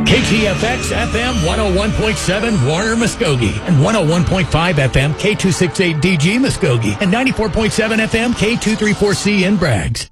KTFX FM 101.7 Warner Muskogee and 101.5 FM K268DG Muskogee and 94.7 FM K234C in Braggs.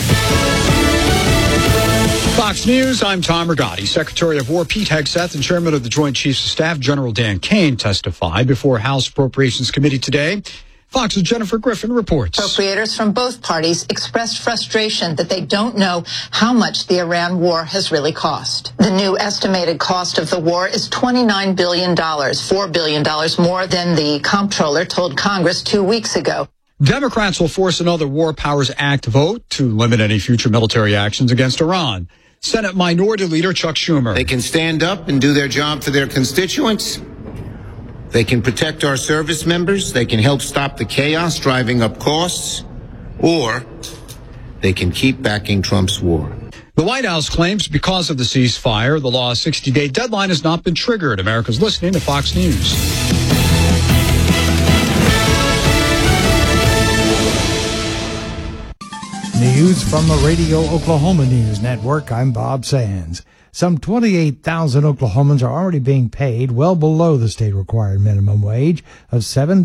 Fox News, I'm Tom Rigotti. Secretary of War Pete Hegseth and Chairman of the Joint Chiefs of Staff General Dan Kane testified before House Appropriations Committee today. Fox's Jennifer Griffin reports. Appropriators from both parties expressed frustration that they don't know how much the Iran war has really cost. The new estimated cost of the war is $29 billion, $4 billion more than the comptroller told Congress 2 weeks ago. Democrats will force another War Powers Act vote to limit any future military actions against Iran. Senate Minority Leader Chuck Schumer. They can stand up and do their job for their constituents. They can protect our service members. They can help stop the chaos driving up costs. Or they can keep backing Trump's war. The White House claims because of the ceasefire, the law's 60-day deadline has not been triggered. America's listening to Fox News. News from the Radio Oklahoma News Network. I'm Bob Sands. Some 28,000 Oklahomans are already being paid well below the state-required minimum wage of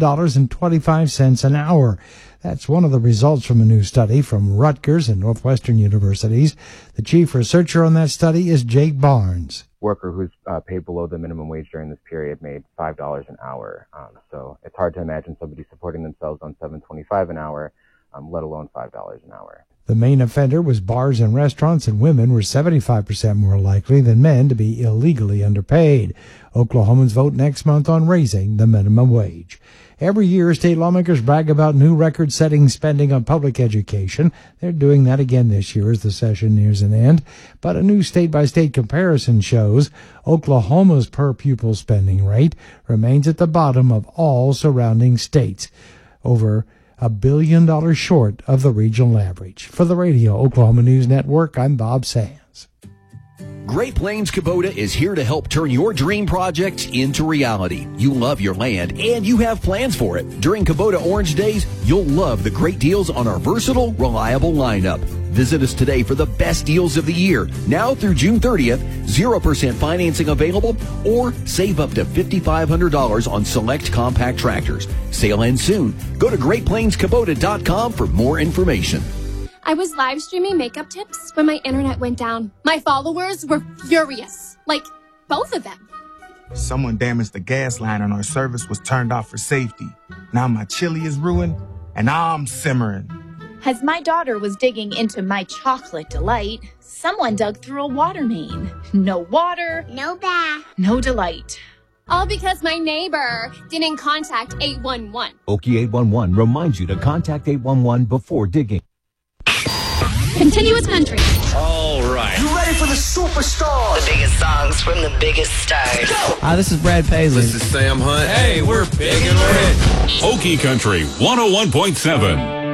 $7.25 an hour. That's one of the results from a new study from Rutgers and Northwestern universities. The chief researcher on that study is Jake Barnes. Worker who's paid below the minimum wage during this period made $5 an hour. So it's hard to imagine somebody supporting themselves on $7.25 an hour, let alone $5 an hour. The main offender was bars and restaurants, and women were 75% more likely than men to be illegally underpaid. Oklahomans vote next month on raising the minimum wage. Every year, state lawmakers brag about new record-setting spending on public education. They're doing that again this year as the session nears an end. But a new state-by-state comparison shows Oklahoma's per-pupil spending rate remains at the bottom of all surrounding states, over $1 billion short of the regional average. For the Radio Oklahoma News Network, I'm Bob Sands. Great Plains Kubota is here to help turn your dream projects into reality. You love your land and you have plans for it. During Kubota Orange Days, you'll love the great deals on our versatile, reliable lineup. Visit us today for the best deals of the year. Now through June 30th, 0% financing available, or save up to $5,500 on select compact tractors. Sale ends soon. Go to GreatPlainsKubota.com for more information. I was live streaming makeup tips when my internet went down. My followers were furious. Like, both of them. Someone damaged the gas line and our service was turned off for safety. Now my chili is ruined and I'm simmering. As my daughter was digging into my chocolate delight, someone dug through a water main. No water, No bath. no delight. All because my neighbor didn't contact 811. Okie 811 reminds you to contact 811 before digging. Continuous country. All right. You ready for the superstars? The biggest songs from the biggest stars. Hi, this is Brad Paisley. This is Sam Hunt. Hey, we're big and rich. Okie Country 101.7.